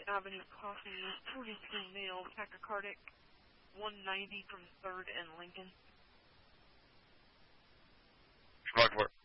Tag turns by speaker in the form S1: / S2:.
S1: Avenue Coffee, 42 male, tachycardic, 190 from 3rd and Lincoln.
S2: Roger.